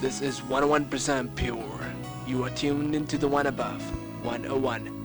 This is 101% pure. You are tuned into the one above, 101